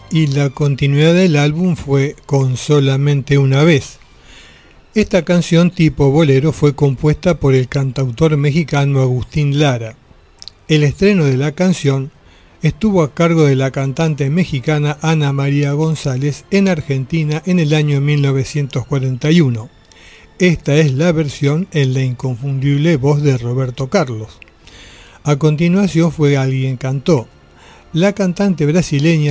y la continuidad del álbum fue Con solamente una vez. Esta canción tipo bolero fue compuesta por el cantautor mexicano Agustín Lara. El estreno de la canción estuvo a cargo de la cantante mexicana Ana María González en Argentina en el año 1941. Esta es la versión en la inconfundible voz de Roberto Carlos. A continuación fue Alguien cantó. La cantante brasileña